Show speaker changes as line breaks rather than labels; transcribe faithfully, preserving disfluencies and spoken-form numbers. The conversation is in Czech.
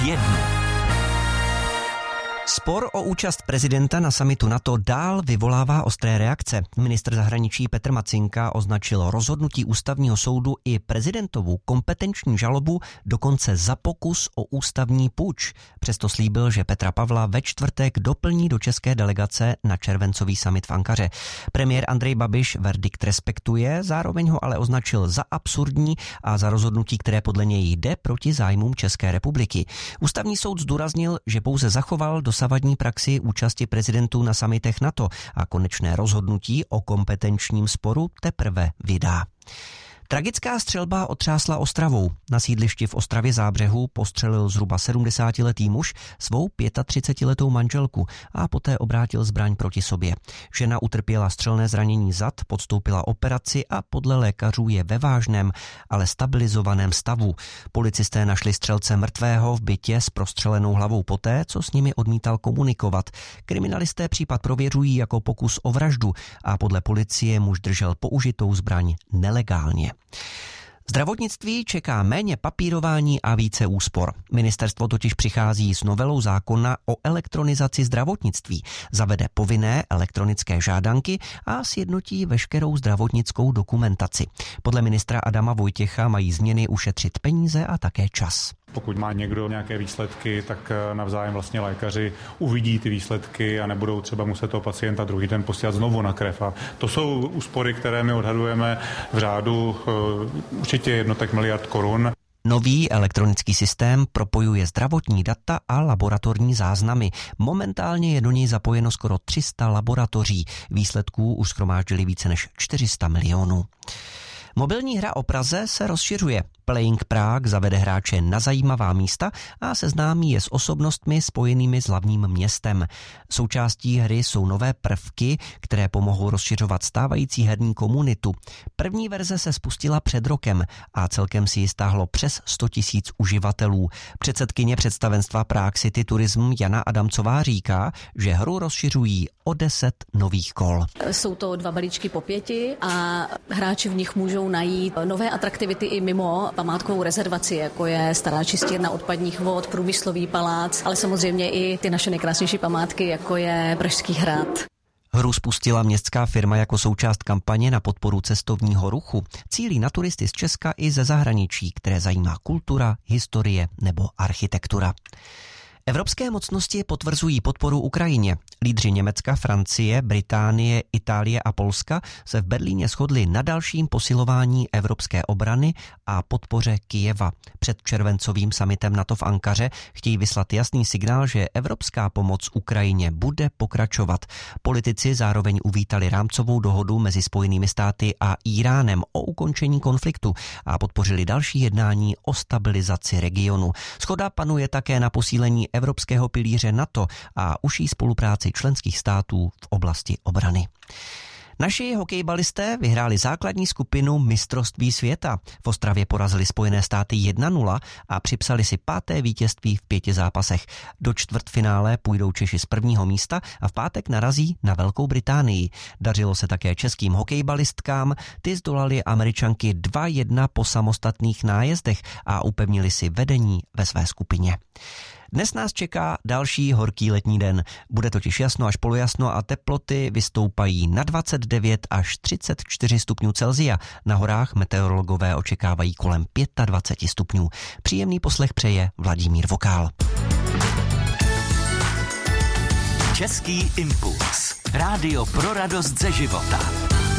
jednu. Spor o účast prezidenta na summitu NATO dál vyvolává ostré reakce. Ministr zahraničí Petr Macinka označil rozhodnutí ústavního soudu i prezidentovu kompetenční žalobu dokonce za pokus o ústavní puč. Přesto slíbil, že Petra Pavla ve čtvrtek doplní do české delegace na červencový summit v Ankaře. Premiér Andrej Babiš verdikt respektuje, zároveň ho ale označil za absurdní a za rozhodnutí, které podle něj jde proti zájmům České republiky. Ústavní soud zdůraznil, že pouze zachoval dosavadní praxi účasti prezidentů na summitech NATO a konečné rozhodnutí o kompetenčním sporu teprve vydá. Tragická střelba otřásla Ostravou. Na sídlišti v Ostravě Zábřehu postřelil zhruba sedmdesátiletý muž svou třicetiletou manželku a poté obrátil zbraň proti sobě. Žena utrpěla střelné zranění zad, podstoupila operaci a podle lékařů je ve vážném, ale stabilizovaném stavu. Policisté našli střelce mrtvého v bytě s prostřelenou hlavou poté, co s nimi odmítal komunikovat. Kriminalisté případ prověřují jako pokus o vraždu a podle policie muž držel použitou zbraň nelegálně. Zdravotnictví čeká méně papírování a více úspor. Ministerstvo totiž přichází s novelou zákona o elektronizaci zdravotnictví, zavede povinné elektronické žádanky a sjednotí veškerou zdravotnickou dokumentaci. Podle ministra Adama Vojtěcha mají změny ušetřit peníze a také čas.
Pokud má někdo nějaké výsledky, tak navzájem vlastně lékaři uvidí ty výsledky a nebudou třeba muset toho pacienta druhý den posílat znovu na krev. A to jsou úspory, které my odhadujeme v řádu uh, určitě jednotek miliard korun.
Nový elektronický systém propojuje zdravotní data a laboratorní záznamy. Momentálně je do něj zapojeno skoro tři sta laboratoří. Výsledků už shromáždili více než čtyři sta milionů. Mobilní hra o Praze se rozšiřuje. Playing Prague zavede hráče na zajímavá místa a seznámí je s osobnostmi spojenými s hlavním městem. Součástí hry jsou nové prvky, které pomohou rozšiřovat stávající herní komunitu. První verze se spustila před rokem a celkem si ji stáhlo přes sto tisíc uživatelů. Předsedkyně představenstva Prague City Tourism Jana Adamcová říká, že hru rozšiřují o deset nových kol.
Jsou to dva balíčky po pěti a hráči v nich můžou najít nové atraktivity i mimo památkovou rezervaci, jako je stará čistírna odpadních vod, průmyslový palác, ale samozřejmě i ty naše nejkrásnější památky, jako je Pražský hrad.
Hru spustila městská firma jako součást kampaně na podporu cestovního ruchu. Cílí na turisty z Česka i ze zahraničí, které zajímá kultura, historie nebo architektura. Evropské mocnosti potvrzují podporu Ukrajině. Lídři Německa, Francie, Británie, Itálie a Polska se v Berlíně shodli na dalším posilování evropské obrany a podpoře Kyjeva. Před červencovým summitem NATO v Ankaře chtějí vyslat jasný signál, že evropská pomoc Ukrajině bude pokračovat. Politici zároveň uvítali rámcovou dohodu mezi Spojenými státy a Íránem o ukončení konfliktu a podpořili další jednání o stabilizaci regionu. Shoda panuje také na posílení evropského pilíře NATO a užší spolupráci členských států v oblasti obrany. Naši hokejbalisté vyhráli základní skupinu mistrovství světa. V Ostravě porazili Spojené státy jedna nula a připsali si páté vítězství v pěti zápasech. Do čtvrtfinále půjdou Češi z prvního místa a v pátek narazí na Velkou Británii. Dařilo se také českým hokejbalistkám, ty zdolali Američanky dva jedna po samostatných nájezdech a upevnili si vedení ve své skupině. Dnes nás čeká další horký letní den. Bude totiž jasno až polojasno a teploty vystoupají na dvacet devět až třicet čtyři stupňů Celsia. Na horách meteorologové očekávají kolem dvacet pět stupňů. Příjemný poslech přeje Vladimír Vokál. Český impuls. Rádio pro radost ze života.